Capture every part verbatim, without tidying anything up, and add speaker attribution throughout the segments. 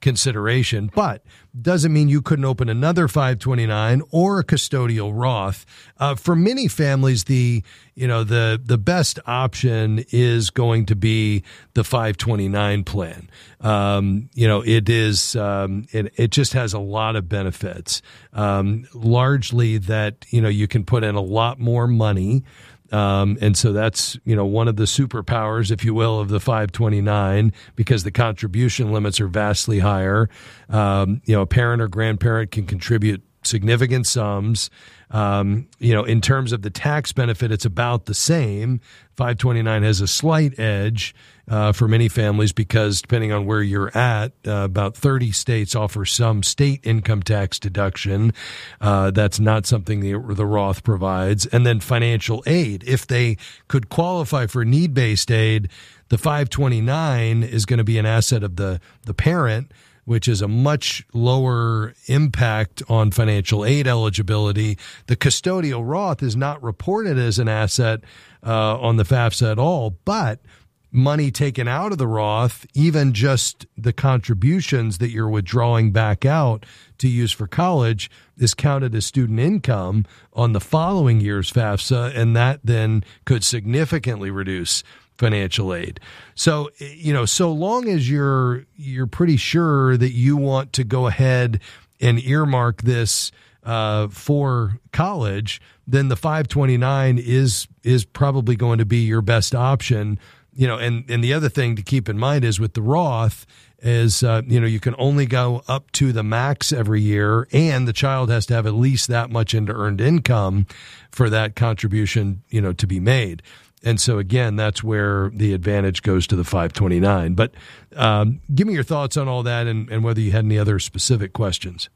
Speaker 1: consideration, but doesn't mean you couldn't open another five twenty-nine or a custodial Roth. Uh, for many families, the you know the the best option is going to be the five twenty-nine plan. Um, you know, it is um, it it just has a lot of benefits. Um, largely that you know you can put in a lot more money. Um, and so that's, you know, one of the superpowers, if you will, of the five twenty-nine, because the contribution limits are vastly higher. Um, you know, a parent or grandparent can contribute significant sums. Um, you know, in terms of the tax benefit, it's about the same. five twenty-nine has a slight edge uh, for many families because depending on where you're at, uh, about thirty states offer some state income tax deduction. Uh, that's not something the, the Roth provides. And then financial aid. If they could qualify for need-based aid, the five twenty-nine is going to be an asset of the, the parent, which is a much lower impact on financial aid eligibility. The custodial Roth is not reported as an asset uh, on the FAFSA at all, but money taken out of the Roth, even just the contributions that you're withdrawing back out to use for college, is counted as student income on the following year's FAFSA, and that then could significantly reduce financial aid. So, you know, so long as you're you're pretty sure that you want to go ahead and earmark this uh, for college, then the five twenty-nine is is probably going to be your best option. You know, and, and the other thing to keep in mind is with the Roth is, uh, you know, you can only go up to the max every year, and the child has to have at least that much into earned income for that contribution, you know, to be made. And so, again, that's where the advantage goes to the five twenty-nine. But um, give me your thoughts on all that and, and whether you had any other specific questions.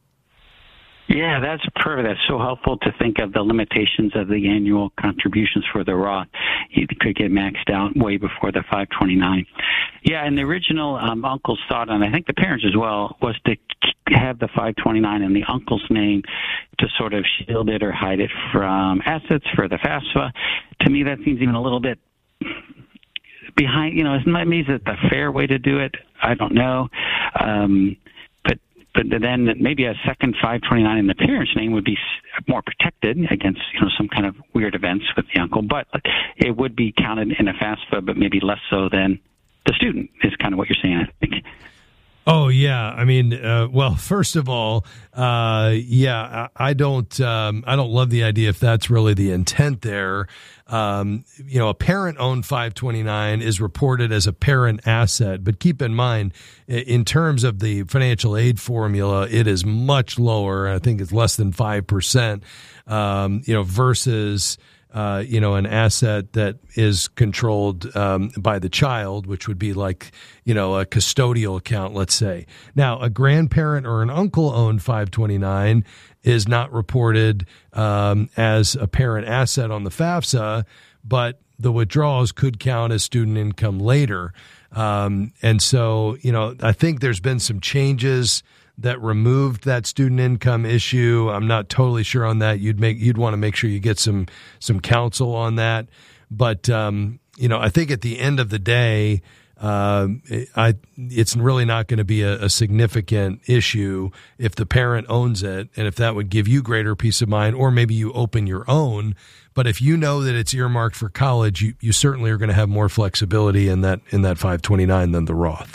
Speaker 2: Yeah, that's perfect. That's so helpful to think of the limitations of the annual contributions for the Roth. You could get maxed out way before the five twenty-nine. Yeah, and the original um, uncle's thought, and I think the parents as well, was to have the five twenty-nine in the uncle's name to sort of shield it or hide it from assets for the FAFSA. To me, that seems even a little bit behind, you know, maybe is it the fair way to do it? I don't know. Um, but but then maybe a second five twenty-nine in the parent's name would be more protected against, you know, some kind of weird events with the uncle. But it would be counted in a FAFSA, but maybe less so than the student is kind of what you're saying, I think.
Speaker 1: Oh, yeah. I mean, uh, well, first of all, uh, yeah, I, I don't, um, I don't love the idea if that's really the intent there. Um, you know, a parent-owned five twenty-nine is reported as a parent asset, but keep in mind, in terms of the financial aid formula, it is much lower. I think it's less than five percent, um, you know, versus Uh, you know, an asset that is controlled um, by the child, which would be like, you know, a custodial account, let's say. Now, a grandparent or an uncle-owned five twenty-nine is not reported um, as a parent asset on the FAFSA, but the withdrawals could count as student income later. Um, and so, you know, I think there's been some changes that removed that student income issue. I'm not totally sure on that. You'd make you'd want to make sure you get some some counsel on that. But um, you know, I think at the end of the day, uh, I it's really not going to be a, a significant issue if the parent owns it, and if that would give you greater peace of mind, or maybe you open your own. But if you know that it's earmarked for college, you, you certainly are going to have more flexibility in that in that five twenty-nine than the Roth.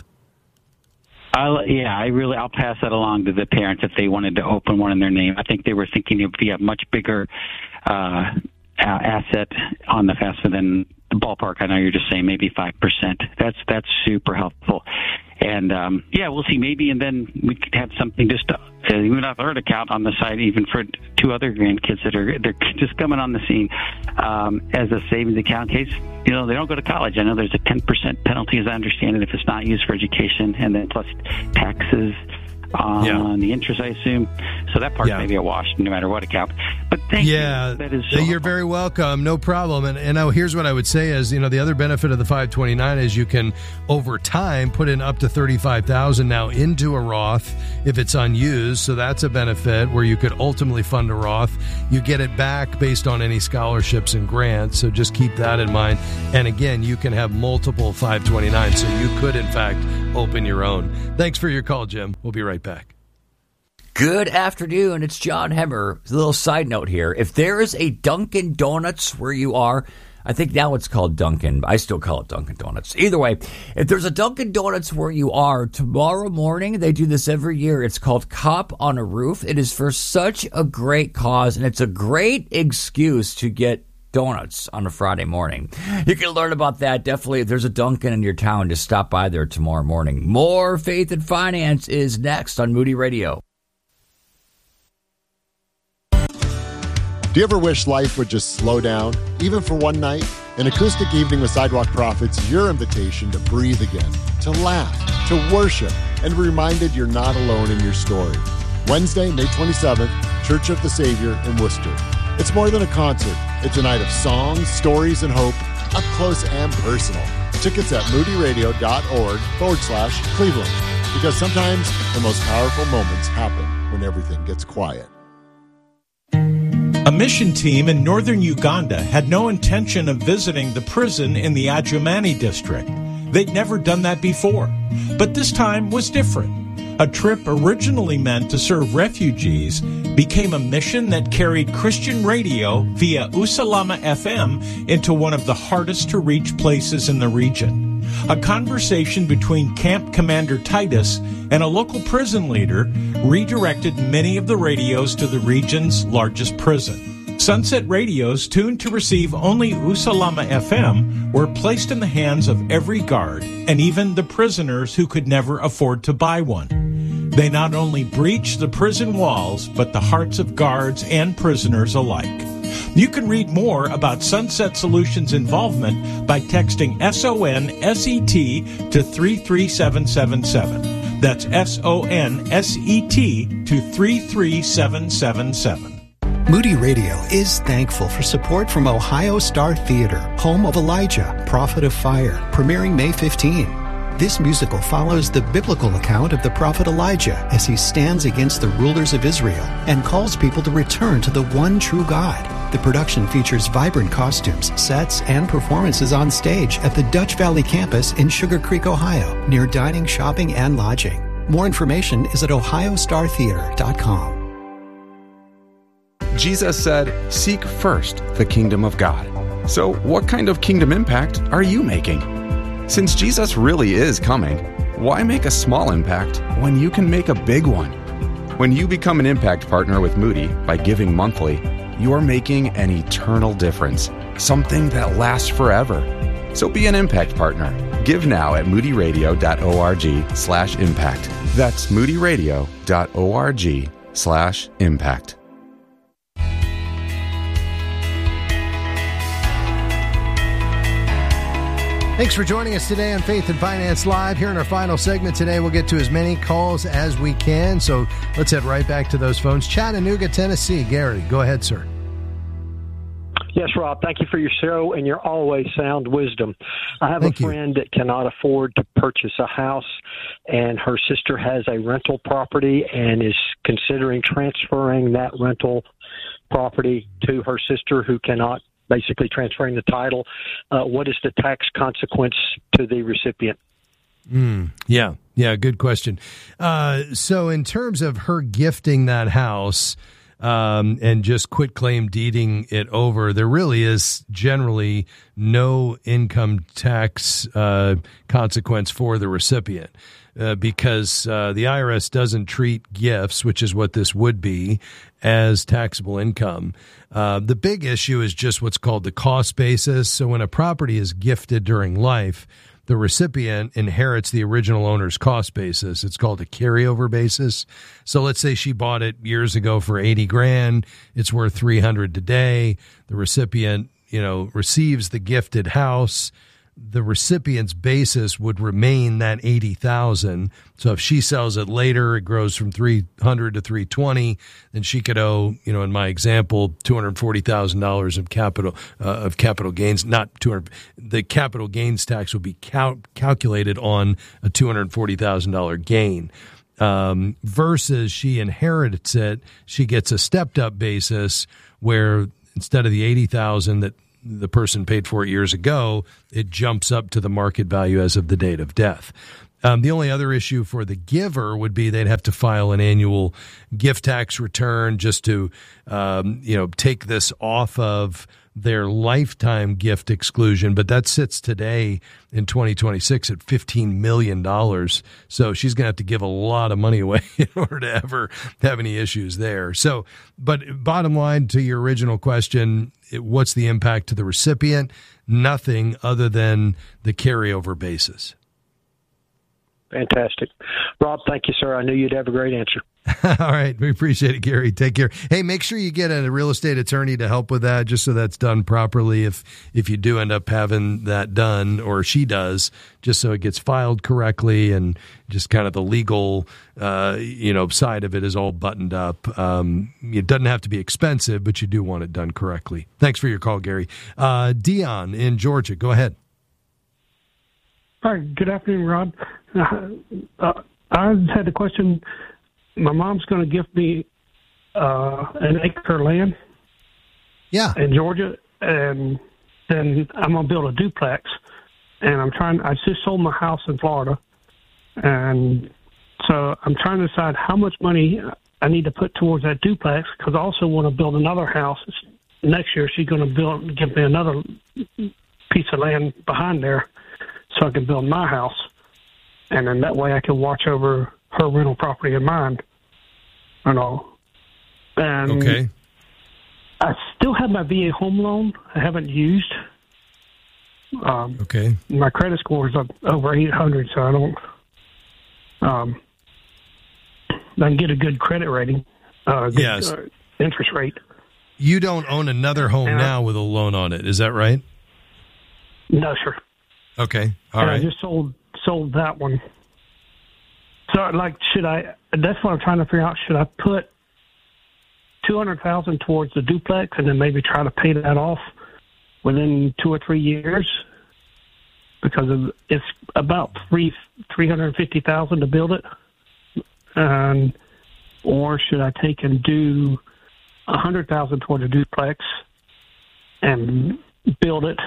Speaker 2: I'll, yeah, I really, I'll pass that along to the parents if they wanted to open one in their name. I think they were thinking it would be a much bigger uh, asset on the FAFSA than the ballpark. I know you're just saying maybe five percent. That's that's super helpful. And, um, yeah, we'll see. Maybe, and then we could have something just, uh, even a third account on the side, even for two other grandkids that are they're just coming on the scene um, as a savings account in case, you know, they don't go to college. I know there's a ten percent penalty, as I understand it, if it's not used for education, and then plus taxes on yeah. the interest, I assume. So that part's yeah. maybe a wash, no matter what account. But But thank
Speaker 1: yeah,
Speaker 2: you. That is so
Speaker 1: you're
Speaker 2: helpful.
Speaker 1: very welcome. No problem. And, and now here's what I would say is, you know, the other benefit of the five twenty-nine is you can, over time, put in up to thirty-five thousand dollars now into a Roth if it's unused. So that's a benefit where you could ultimately fund a Roth. You get it back based on any scholarships and grants. So just keep that in mind. And again, you can have multiple five twenty-nines. So you could, in fact, open your own. Thanks for your call, Jim. We'll be right back.
Speaker 3: Good afternoon. It's John Hemmer. A little side note here. If there is a Dunkin' Donuts where you are, I think now it's called Dunkin'. I still call it Dunkin' Donuts. Either way, if there's a Dunkin' Donuts where you are, tomorrow morning, they do this every year. It's called Cop on a Roof. It is for such a great cause, and it's a great excuse to get donuts on a Friday morning. You can learn about that. Definitely, if there's a Dunkin' in your town, just stop by there tomorrow morning. More Faith and Finance is next on Moody Radio.
Speaker 4: Do you ever wish life would just slow down, even for one night? An acoustic evening with Sidewalk Prophets is your invitation to breathe again, to laugh, to worship, and be reminded you're not alone in your story. Wednesday, May twenty-seventh, Church of the Savior in Worcester. It's more than a concert. It's a night of songs, stories, and hope, up close and personal. Tickets at moodyradio.org forward slash Cleveland. Because sometimes the most powerful moments happen when everything gets quiet.
Speaker 5: A mission team in northern Uganda had no intention of visiting the prison in the Adjumani district. They'd never done that before. But this time was different. A trip originally meant to serve refugees became a mission that carried Christian radio via Usalama F M into one of the hardest to reach places in the region. A conversation between Camp Commander Titus and a local prison leader redirected many of the radios to the region's largest prison. Sunset radios tuned to receive only Usalama F M were placed in the hands of every guard and even the prisoners who could never afford to buy one. They not only breached the prison walls, but the hearts of guards and prisoners alike. You can read more about Sunset Solutions' involvement by texting S O N S E T to three three seven seven seven. That's S O N S E T to three three seven seven seven.
Speaker 6: Moody Radio is thankful for support from Ohio Star Theater, home of Elijah, Prophet of Fire, premiering May fifteenth. This musical follows the biblical account of the prophet Elijah as he stands against the rulers of Israel and calls people to return to the one true God. The production features vibrant costumes, sets, and performances on stage at the Dutch Valley campus in Sugar Creek, Ohio, near dining, shopping, and lodging. More information is at ohio star theater dot com.
Speaker 7: Jesus said, "Seek first the kingdom of God." So what kind of kingdom impact are you making? Since Jesus really is coming, why make a small impact when you can make a big one? When you become an impact partner with Moody by giving monthly, you're making an eternal difference, something that lasts forever. So be an impact partner. Give now at moodyradio.org slash impact. That's moodyradio.org slash impact.
Speaker 1: Thanks for joining us today on Faith and Finance Live. Here in our final segment today, we'll get to as many calls as we can. So let's head right back to those phones. Chattanooga, Tennessee. Gary, go ahead, sir.
Speaker 8: Yes, Rob, thank you for your show and your always sound wisdom. I have
Speaker 1: Thank
Speaker 8: a friend you. that cannot afford to purchase a house, and her sister has a rental property and is considering transferring that rental property to her sister, who cannot, basically transferring the title. Uh, what is the tax consequence to the recipient?
Speaker 1: Mm, yeah, yeah, good question. Uh, so in terms of her gifting that house um, and just quit claim deeding it over, there really is generally no income tax uh, consequence for the recipient. Uh, because uh, the I R S doesn't treat gifts, which is what this would be, as taxable income. Uh, the big issue is just what's called the cost basis. So when a property is gifted during life, the recipient inherits the original owner's cost basis. It's called a carryover basis. So let's say she bought it years ago for eighty grand. It's worth three hundred today. The recipient, you know, receives the gifted house. the recipient's basis would remain that eighty thousand. So if she sells it later, it grows from three hundred to three twenty, then she could owe, you know, in my example, two hundred forty thousand dollars of capital uh, of capital gains. Not two hundred. The capital gains tax would be cal- calculated on a two hundred forty thousand dollars gain. Um, versus she inherits it, she gets a stepped up basis where instead of the eighty thousand that the person paid for it years ago, it jumps up to the market value as of the date of death. Um, the only other issue for the giver would be they'd have to file an annual gift tax return just to, um, you know, take this off of their lifetime gift exclusion. But that sits today in twenty twenty-six at fifteen million dollars. So she's going to have to give a lot of money away in order to ever have any issues there. So, but bottom line to your original question, it, what's the impact to the recipient? Nothing other than the carryover basis.
Speaker 8: Fantastic. Rob, thank you, sir. I knew you'd have a great answer.
Speaker 1: All right. We appreciate it, Gary. Take care. Hey, make sure you get a real estate attorney to help with that, just so that's done properly if if you do end up having that done, or she does, just so it gets filed correctly and just kind of the legal uh, you know, side of it is all buttoned up. Um, it doesn't have to be expensive, but you do want it done correctly. Thanks for your call, Gary. Uh, Dion in Georgia, go ahead.
Speaker 9: Hi, good afternoon, Rod. Uh, uh, I had a question. My mom's going to give me uh, an acre of land
Speaker 1: yeah.
Speaker 9: in Georgia, and then I'm going to build a duplex. And I'm trying. I just sold my house in Florida, and so I'm trying to decide how much money I need to put towards that duplex, because I also want to build another house next year. She's going to build, give me another piece of land behind there, so I can build my house, and then that way I can watch over her rental property and mine, and all. And
Speaker 1: okay.
Speaker 9: I still have my V A home loan I haven't used. Um,
Speaker 1: okay.
Speaker 9: My credit score is up over eight hundred, so I don't. Um, I can get a good credit rating. Uh, good,
Speaker 1: yes.
Speaker 9: Uh, interest rate.
Speaker 1: You don't own another home
Speaker 9: and
Speaker 1: now
Speaker 9: I,
Speaker 1: with a loan on it, is that right?
Speaker 9: No, sir.
Speaker 1: Okay. All
Speaker 9: and
Speaker 1: right.
Speaker 9: I just sold sold that one. So, like, should I? That's what I'm trying to figure out. Should I put two hundred thousand towards the duplex and then maybe try to pay that off within two or three years? Because of, it's about three three hundred fifty thousand to build it, and or should I take and do a hundred thousand toward the duplex and build it?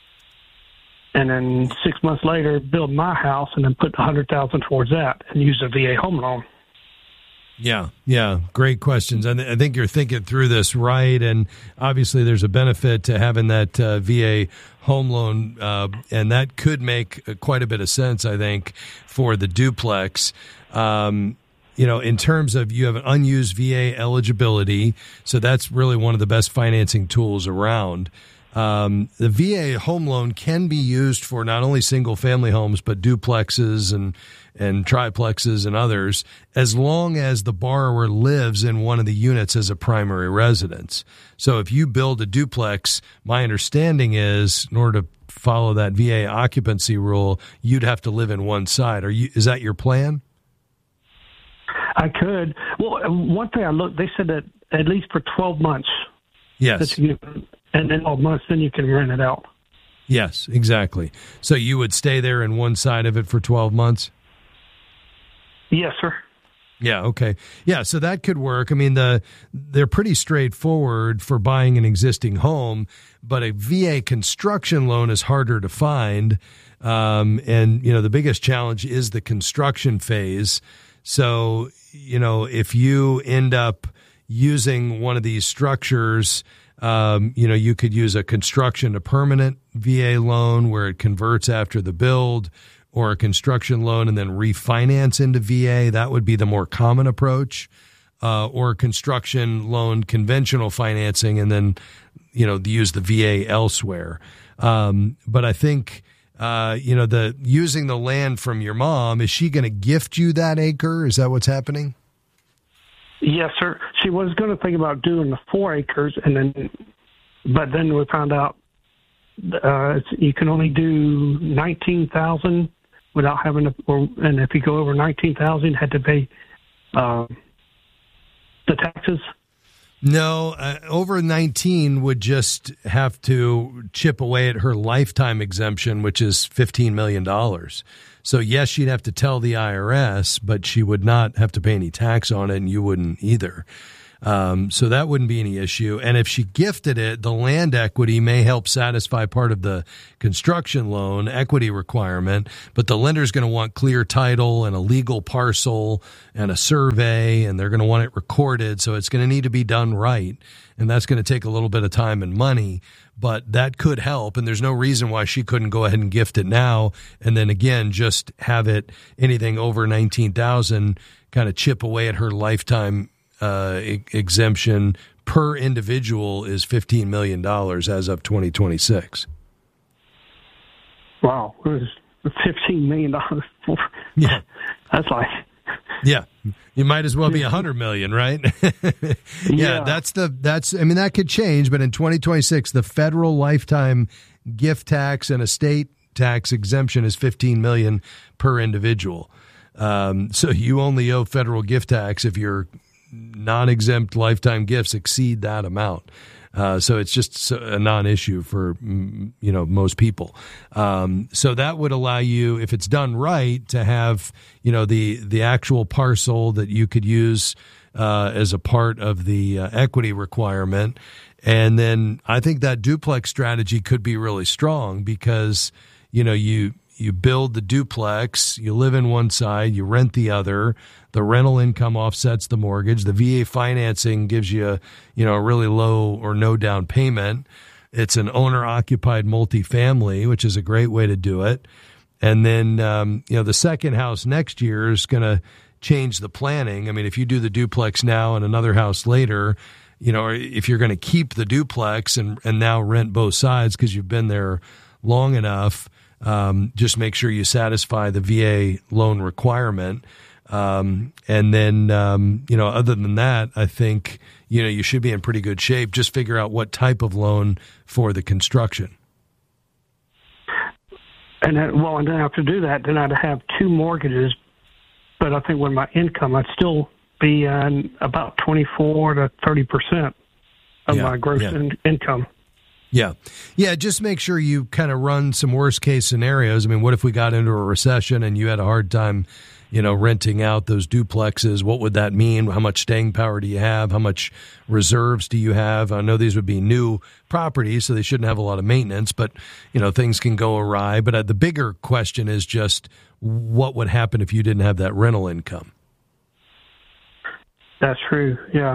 Speaker 9: And then six months later, build my house and then put a hundred thousand towards that and use a V A home loan.
Speaker 1: Yeah, yeah, great questions. I, th- I think you're thinking through this right, and obviously there's a benefit to having that uh, V A home loan, uh, and that could make uh, quite a bit of sense, I think, for the duplex. Um, you know, in terms of you have an unused V A eligibility, so that's really one of the best financing tools around. Um, the V A home loan can be used for not only single family homes, but duplexes and, and triplexes and others, as long as the borrower lives in one of the units as a primary residence. So if you build a duplex, my understanding is in order to follow that V A occupancy rule, you'd have to live in one side. Are you, is that your plan?
Speaker 9: I could. Well, one thing I looked, they said that at least for twelve months.
Speaker 1: Yes.
Speaker 9: You, and then twelve months, then you can rent it out.
Speaker 1: Yes, exactly. So you would stay there in one side of it for twelve months?
Speaker 9: Yes, sir.
Speaker 1: Yeah, okay. Yeah, so that could work. I mean, the they're pretty straightforward for buying an existing home, but a V A construction loan is harder to find. Um, and, you know, the biggest challenge is the construction phase. So, you know, if you end up using one of these structures, um, you know, you could use a construction to permanent V A loan where it converts after the build, or a construction loan and then refinance into V A. That would be the more common approach. Uh, or a construction loan, conventional financing, and then, you know, use the V A elsewhere. Um, but I think, uh, you know, the using the land from your mom, is she going to gift you that acre? Is that what's happening?
Speaker 9: Yes, sir. She was going to think about doing the four acres, and then, but then we found out uh, it's, you can only do nineteen thousand without having to, or, and if you go over nineteen thousand, you had to pay uh, the taxes.
Speaker 1: No, uh, over nineteen would just have to chip away at her lifetime exemption, which is fifteen million dollars. So, yes, she'd have to tell the I R S, but she would not have to pay any tax on it, and you wouldn't either. Um, so that wouldn't be any issue. And if she gifted it, the land equity may help satisfy part of the construction loan equity requirement, but the lender's going to want clear title and a legal parcel and a survey, and they're going to want it recorded. So it's going to need to be done right. And that's going to take a little bit of time and money, but that could help. And there's no reason why she couldn't go ahead and gift it now. And then again, just have it anything over nineteen thousand kind of chip away at her lifetime Uh, e- exemption per individual is fifteen million dollars as of twenty twenty-six.
Speaker 9: Wow. It was fifteen million dollars.
Speaker 1: Yeah.
Speaker 9: That's like...
Speaker 1: Yeah. You might as well be one hundred million dollars, right? yeah,
Speaker 9: yeah,
Speaker 1: that's the, that's, I mean, that could change, but in twenty twenty-six, the federal lifetime gift tax and estate tax exemption is fifteen million dollars per individual. Um, so you only owe federal gift tax if you're non-exempt lifetime gifts exceed that amount. Uh, so it's just a non-issue for, you know, most people. Um, so that would allow you, if it's done right, to have, you know, the, the actual parcel that you could use uh, as a part of the uh, equity requirement. And then I think that duplex strategy could be really strong because, you know, you, you build the duplex, you live in one side, you rent the other. The rental income offsets the mortgage. The V A financing gives you, a, you know, a really low or no down payment. It's an owner-occupied multifamily, which is a great way to do it. And then, um, you know, the second house next year is going to change the planning. I mean, if you do the duplex now and another house later, you know, if you're going to keep the duplex and, and now rent both sides because you've been there long enough, um, just make sure you satisfy the V A loan requirement. Um, and then, um, you know, other than that, I think, you know, you should be in pretty good shape. Just figure out what type of loan for the construction.
Speaker 9: And then, well, and then after do that, then I'd have two mortgages. But I think with my income, I'd still be on about twenty-four to thirty percent of
Speaker 1: Yeah,
Speaker 9: my gross
Speaker 1: yeah.
Speaker 9: in- income.
Speaker 1: Yeah. Yeah. Just make sure you kind of run some worst case scenarios. I mean, what if we got into a recession and you had a hard time, you know, renting out those duplexes? What would that mean? How much staying power do you have? How much reserves do you have? I know these would be new properties, so they shouldn't have a lot of maintenance, but, you know, things can go awry. But uh, the bigger question is just what would happen if you didn't have that rental income?
Speaker 9: That's true. Yeah.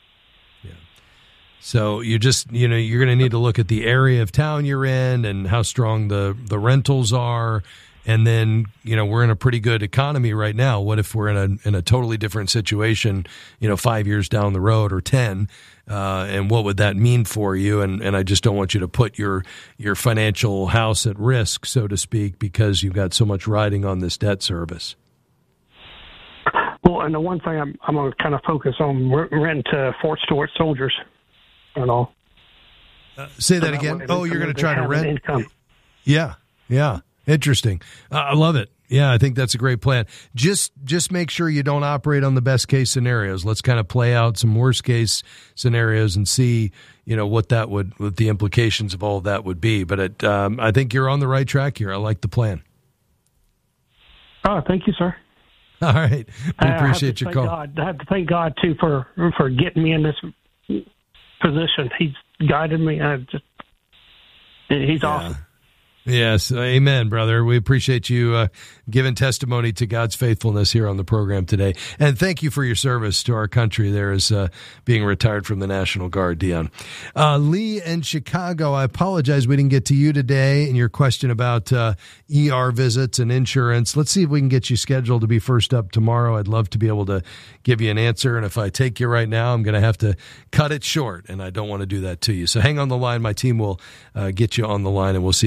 Speaker 1: So you just, you know, you're going to need to look at the area of town you're in and how strong the, the rentals are. And then, you know, we're in a pretty good economy right now. What if we're in a in a totally different situation, you know, five years down the road or ten? Uh, and what would that mean for you? And and I just don't want you to put your your financial house at risk, so to speak, because you've got so much riding on this debt service.
Speaker 9: Well, and the one thing I'm, I'm going to kind of focus on renting to Fort Stewart soldiers and all.
Speaker 1: Uh, say
Speaker 9: So
Speaker 1: that
Speaker 9: that
Speaker 1: again.
Speaker 9: way
Speaker 1: Oh,
Speaker 9: they-
Speaker 1: you're going to
Speaker 9: they
Speaker 1: try to
Speaker 9: have an
Speaker 1: rent?
Speaker 9: income.
Speaker 1: Yeah, yeah. Interesting. Uh, I love it. Yeah, I think that's a great plan. Just just make sure you don't operate on the best case scenarios. Let's kind of play out some worst case scenarios and see, you know, what that would, what the implications of all of that would be. But it, um, I think you're on the right track here. I like the plan.
Speaker 9: Oh, thank you, sir.
Speaker 1: All right. We
Speaker 9: I have
Speaker 1: appreciate
Speaker 9: to
Speaker 1: your
Speaker 9: thank
Speaker 1: call.
Speaker 9: God. I have to thank God too for for getting me in this position. He's guided me. I just he's
Speaker 1: Yeah.
Speaker 9: awesome.
Speaker 1: Yes. Amen, brother. We appreciate you uh, giving testimony to God's faithfulness here on the program today. And thank you for your service to our country there as uh, being retired from the National Guard, Dion. Uh, Lee in Chicago, I apologize we didn't get to you today and your question about uh, E R visits and insurance. Let's see if we can get you scheduled to be first up tomorrow. I'd love to be able to give you an answer. And if I take you right now, I'm going to have to cut it short, and I don't want to do that to you. So hang on the line. My team will uh, get you on the line, and we'll see if we can get you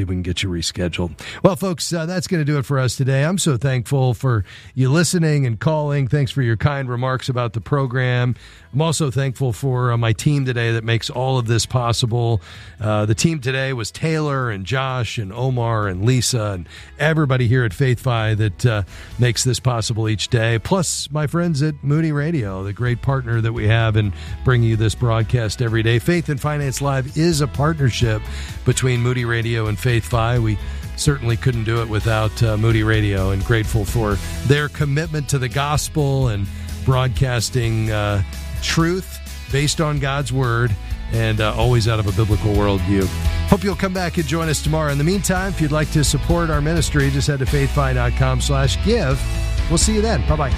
Speaker 1: reschedule. Well, folks, uh, that's going to do it for us today. I'm so thankful for you listening and calling. Thanks for your kind remarks about the program. I'm also thankful for uh, my team today that makes all of this possible. Uh, the team today was Taylor and Josh and Omar and Lisa and everybody here at Faith Fi that uh, makes this possible each day, plus my friends at Moody Radio, the great partner that we have in bringing you this broadcast every day. Faith and Finance Live is a partnership between Moody Radio and Faith Fi. We certainly couldn't do it without uh, Moody Radio, and grateful for their commitment to the gospel and broadcasting uh, truth based on God's word and uh, always out of a biblical worldview. Hope you'll come back and join us tomorrow. In the meantime, if you'd like to support our ministry, just head to faithfi.com slash give. We'll see you then. Bye-bye.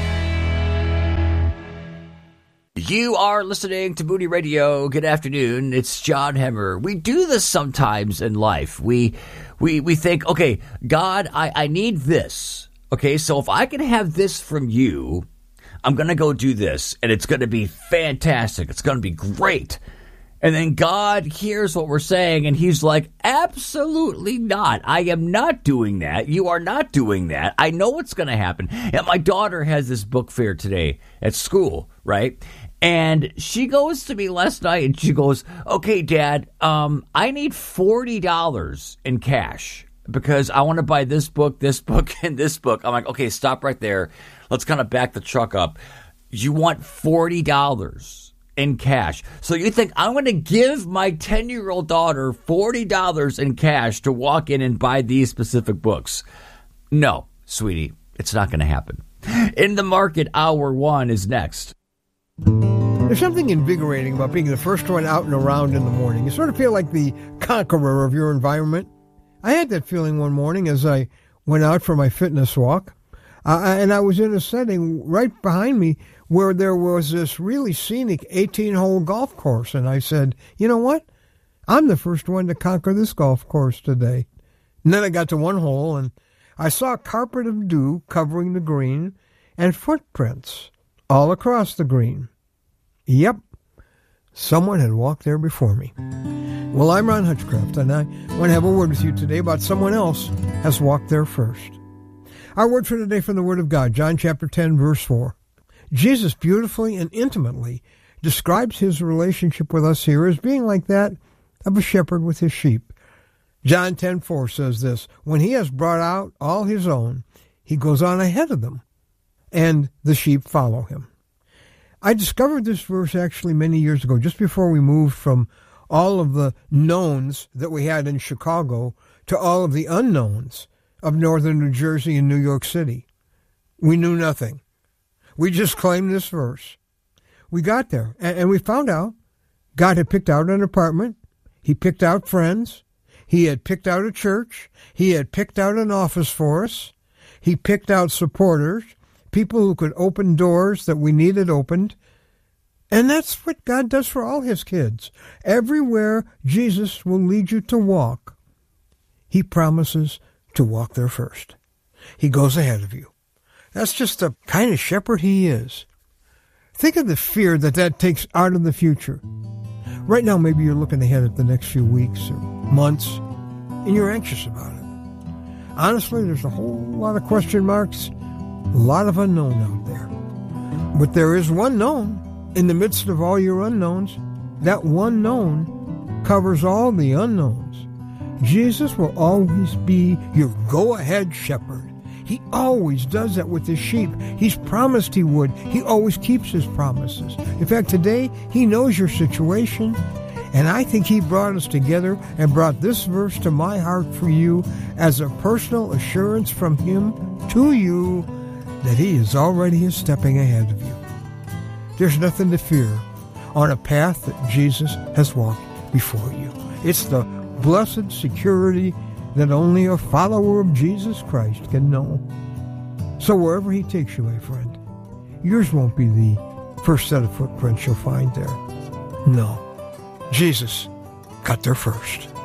Speaker 3: You are listening to Moody Radio. Good afternoon. It's John Hemmer. We do this sometimes in life. We we we think, okay, God, I, I need this. Okay, so if I can have this from you, I'm going to go do this, and it's going to be fantastic. It's going to be great. And then God hears what we're saying, and he's like, absolutely not. I am not doing that. You are not doing that. I know what's going to happen. And my daughter has this book fair today at school, right? And she goes to me last night, and she goes, okay, Dad, um, I need forty dollars in cash because I want to buy this book, this book, and this book. I'm like, okay, stop right there. Let's kind of back the truck up. You want forty dollars in cash. So you think I'm going to give my ten-year-old daughter forty dollars in cash to walk in and buy these specific books? No, sweetie, it's not going to happen. In the Market, Hour One is next.
Speaker 10: There's something invigorating about being the first one out and around in the morning. You sort of feel like the conqueror of your environment. I had that feeling one morning as I went out for my fitness walk. Uh, and I was in a setting right behind me where there was this really scenic eighteen-hole golf course. And I said, you know what? I'm the first one to conquer this golf course today. And then I got to one hole, and I saw a carpet of dew covering the green and footprints all across the green. Yep, someone had walked there before me. Well, I'm Ron Hutchcraft, and I want to have a word with you today about someone else has walked there first. Our word for today from the Word of God, John chapter ten, verse four. Jesus beautifully and intimately describes his relationship with us here as being like that of a shepherd with his sheep. John ten four says this, when he has brought out all his own, he goes on ahead of them, and the sheep follow him. I discovered this verse actually many years ago, just before we moved from all of the knowns that we had in Chicago to all of the unknowns of northern New Jersey and New York City. We knew nothing. We just claimed this verse. We got there, and we found out God had picked out an apartment. He picked out friends. He had picked out a church. He had picked out an office for us. He picked out supporters, people who could open doors that we needed opened. And that's what God does for all his kids. Everywhere Jesus will lead you to walk, he promises to walk there first. He goes ahead of you. That's just the kind of shepherd he is. Think of the fear that that takes out of the future. Right now, maybe you're looking ahead at the next few weeks or months, and you're anxious about it. Honestly, there's a whole lot of question marks, a lot of unknown out there. But there is one known. In the midst of all your unknowns, that one known covers all the unknowns. Jesus will always be your go-ahead shepherd. He always does that with his sheep. He's promised he would. He always keeps his promises. In fact, today, he knows your situation, and I think he brought us together and brought this verse to my heart for you as a personal assurance from him to you that he is already stepping ahead of you. There's nothing to fear on a path that Jesus has walked before you. It's the blessed security that only a follower of Jesus Christ can know. So wherever he takes you, my friend, yours won't be the first set of footprints you'll find there. No, Jesus got there first.